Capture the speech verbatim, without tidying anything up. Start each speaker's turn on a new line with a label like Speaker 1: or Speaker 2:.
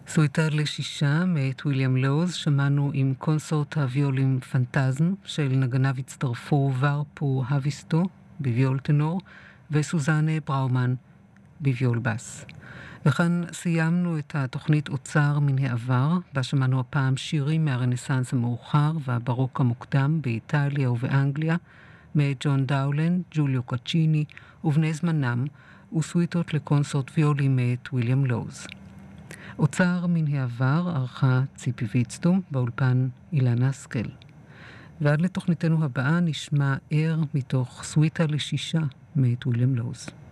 Speaker 1: סוויטה לשישה מאת ויליאם לוז, שמענו עם קונסורט הוויולים פנטזם של נגניו הצטרפו ורפו הוויסטו בוויול טנור וסוזנה בראומן בוויול בס. וכאן סיימנו את התוכנית אוצר מן העבר, בה שמענו הפעם שירים מהרנסנס המאוחר והברוק המוקדם באיטליה ובאנגליה, מאת ג'ון דאולן, ג'וליו קצ'יני ובני זמנם, וסוויטות לקונסורט ויולי מאת ויליאם לוז. אוצר מן העבר ערכה ציפי ויצטום, באולפן אילנה סקל. ועד לתוכניתנו הבאה נשמע ער מתוך סוויטה לשישה מאת ויליאם לוז.